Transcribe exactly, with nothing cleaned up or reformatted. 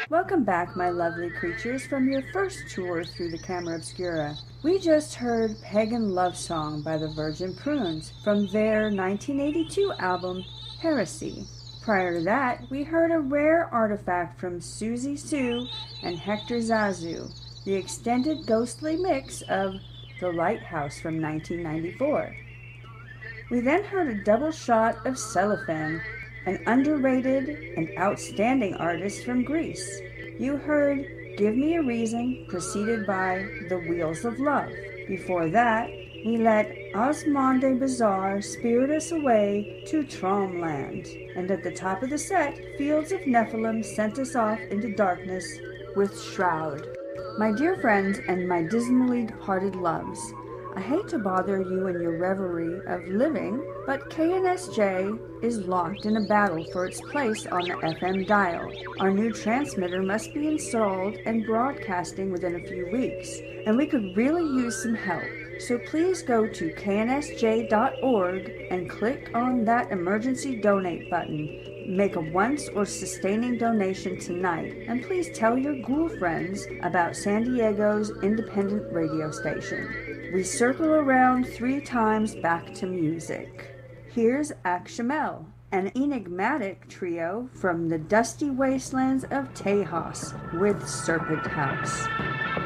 Welcome back, my lovely creatures, from your first tour through the Camera Obscura. We just heard Pagan Love Song by the Virgin Prunes from their nineteen eighty-two album, Heresy. Prior to that, we heard a rare artifact from Susie Sue and Hector Zazu, the extended ghostly mix of The Lighthouse from nineteen ninety-four. We then heard a double shot of Cellophane, an underrated and outstanding artist from Greece. You heard Give Me a Reason, preceded by The Wheels of Love. Before that, we let Osmonde Bazaar spirit us away to Tromland. And at the top of the set, Fields of Nephilim sent us off into darkness with Shroud. My dear friends and my dismally departed loves, I hate to bother you in your reverie of living, but K N S J is locked in a battle for its place on the F M dial. Our new transmitter must be installed and broadcasting within a few weeks, and we could really use some help. So please go to K N S J dot org and click on that emergency donate button. Make a once or sustaining donation tonight, and please tell your ghoul friends about San Diego's independent radio station. We circle around three times back to music. Here's Akshemel, an enigmatic trio from the dusty wastelands of Tejas with Serpent House.